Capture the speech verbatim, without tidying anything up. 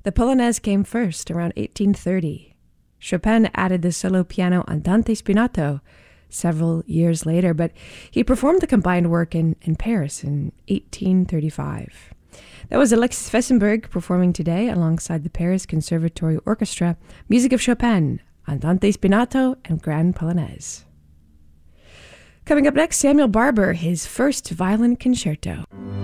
The Polonaise came first, around eighteen thirty. Chopin added the solo piano andante spinato several years later, but he performed the combined work in, in Paris in eighteen thirty-five. That was Alexis Fessenberg performing today alongside the Paris Conservatory Orchestra, music of Chopin, andante spinato, and grand polonaise. Coming up next, Samuel Barber, his first violin concerto.